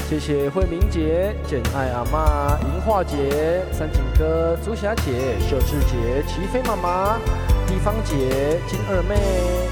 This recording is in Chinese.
谢谢慧明姐、简爱阿妈、银化姐、三井哥、朱霞姐、秀智姐、齐飞妈妈、地方姐、金二妹。